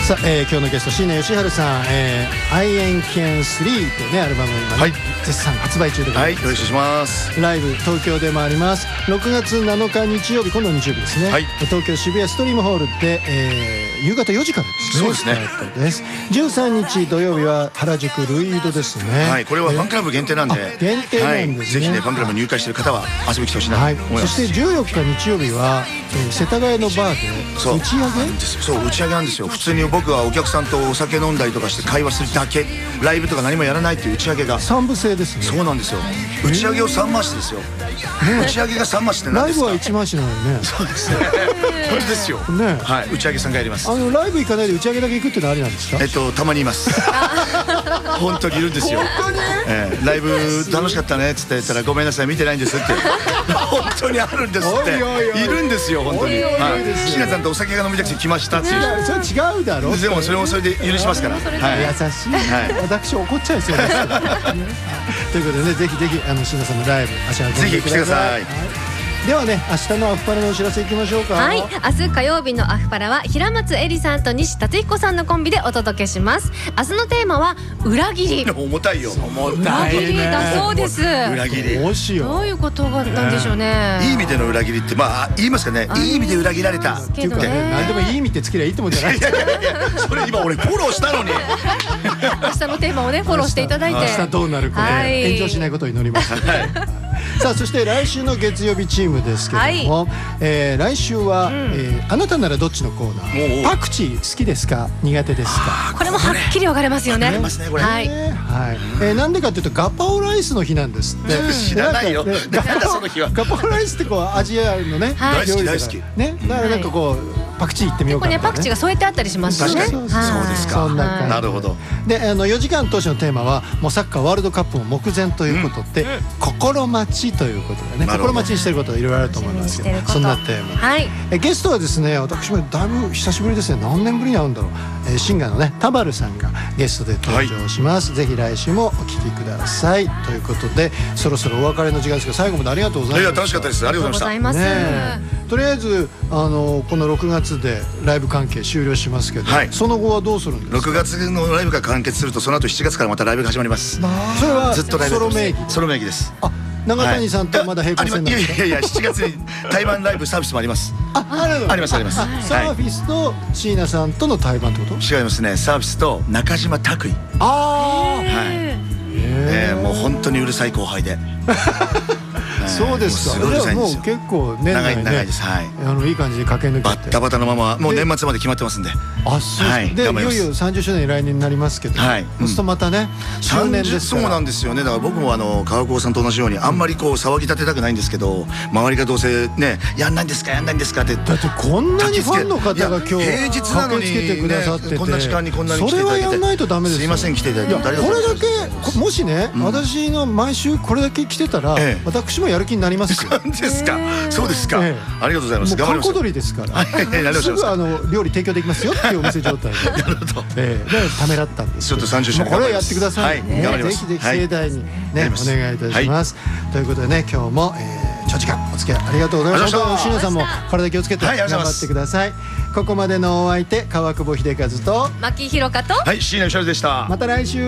さあ、今日のゲスト椎名義治さん、I Am Can 3というねアルバム今ね、絶賛発売中でございます。 よろしくお願いします。 ライブ東京でもあります。6月7日日曜日、今度日曜日ですね、東京渋谷ストリームホールで、夕方4時からですね。 そうですね。 13日土曜日は原宿ルイードですね。 これはファンクラブ限定なんで、 限定なんですね。 ぜひねファンクラブ入会している方は遊びに来てほしいなと思います。 そして14日日曜日は、世田谷のバーで打ち上げ。 そう打ち上げなんですよ。普通に僕はお客さんとお酒飲んだりとかして会話するだけ、ライブとか何もやらないっていう打ち上げが 3部制ですね。 そうなんですよ。打ち上げを3回しですよ。打ち上げが3回しって何ですか。 ライブは1回しなのよね。 そうですね。本当ですよね。打ち上げ3回やります。 ライブ行かないで打ち上げだけ行くっていうのはありなんですか。 たまにいます。本当にいるんですよ。ライブ楽しかったねっつって言ったら、ごめんなさい見てないんですって。本当にあるんですって。いるんですよ本当に。椎名さんとお酒が飲みたくて来ましたっていう。 それ違うだろ。 でもそれもそれで許しますから。 優しい。私怒っちゃいそうです。ということでね、ぜひぜひ椎名さんのライブ足運んでください。 ぜひ来てください。 ではね、明日のアフパラのお知らせいきましょうか。 はい、明日火曜日のアフパラは平松絵里さんと西達彦さんのコンビでお届けします。明日のテーマは裏切り。 重たいよ。 裏切りだそうです。 裏切り。 どうしよう。 どういうことなんでしょうね。 いい意味での裏切りって言いますかね。いい意味で裏切られた。 っていうかね、何でもいい意味ってつけりゃいいってもんじゃない。 それ今俺フォローしたのに。 明日のテーマをねフォローしていただいて。 明日どうなるか炎上しないことを祈ります。さあ、そして来週の月曜日チームですけども、来週は、あなたならどっちのコーナー。パクチー好きですか苦手ですか。 これもはっきり分かれますよね。 分かれますねこれ。 なんでかというとガパオライスの日なんですって。 知らないよ。なんだその日は。 ガパオライスってこうアジアのね大好き大好きね。だからなんかこうパクチー行ってみようかな。 パクチーが添えてあったりしますね。 確かに。そうですか。なるほど。 で、4時間当初のテーマはもうサッカーワールドカップも目前ということで、心待ちということでね、心待ちにしてることいろいろあると思いますけど、そんなテーマ。ゲストはですね、私もだいぶ久しぶりですね。何年ぶりに会うんだろう。シンガーのね田原さんがゲストで登場します。ぜひ来週もお聞きくださいということで、そろそろお別れの時間ですけど、最後までありがとうございました。 楽しかったです。ありがとうございました。 とりあえずこの6月でライブ関係終了しますけど、その後はどうするんですか。 6月のライブが完結すると、その後7月からまたライブが始まります。 それはずっとライブ。 ソロ名義。 ソロ名義です。 長谷さんとまだ並行線なんですか。 いや7月に対バンライブサービスもあります。あります。 サーフィスと椎名さんとの対バンってこと。 違いますね。サービスと中島拓衣。もう本当にうるさい後輩で。 そうですか。もう結構年内ね、 長いです。 いい感じで駆け抜けてバッタバタのままもう年末まで決まってますんで。 そうで、いよいよ30周年来年になりますけど、そうするとまたね周年ですから。 そうなんですよね。だから僕も川久保さんと同じようにあんまりこう騒ぎ立てたくないんですけど、周りがどうせねやんないんですかってだってこんなにファンの方が今日平日なのに駆けつけてくださってて、 こんな時間にこんなに来ていただいて、 それはやんないとダメですよ。 すいません来ていただいて。 これだけもしね私が毎週これだけ来てたら私もやる気になりますよ。 ですか。そうですか。ありがとうございます。 観光鳥ですから。すぐ料理提供できますよっていうお店状態で。なるほど。ためらったんです。 ちょっと30周年。 これをやってください。 頑張ります。 ぜひ盛大にねお願いいたします。ということでね、今日も長時間お付き合いありがとうございました。椎名さんも体気をつけて頑張ってください。ここまでのお相手、川久保秀和と牧ひろかと椎名義治でした。 また来週。